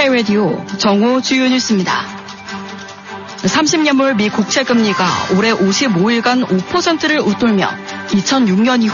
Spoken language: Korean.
스카이 라디오 정오 주요 뉴스입니다. 30년물 미 국채금리가 올해 55일간 5%를 웃돌며 2006년 이후